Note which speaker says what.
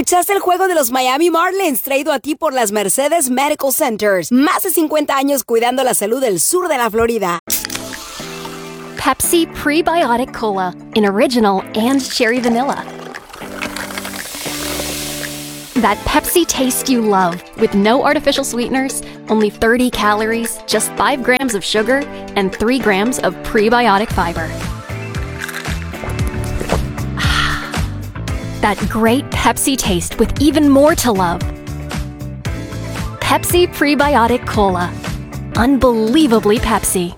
Speaker 1: Escuchaste el juego de los Miami Marlins, traído a ti por las Mercedes Medical Centers. Más de 50 años cuidando la salud del sur de la Florida.
Speaker 2: Pepsi Prebiotic Cola in original and cherry vanilla. That Pepsi taste you love, with no artificial sweeteners, only 30 calories, just 5 grams of sugar, and 3 grams of prebiotic fiber. That great Pepsi taste with even more to love. Pepsi Prebiotic Cola. Unbelievably Pepsi.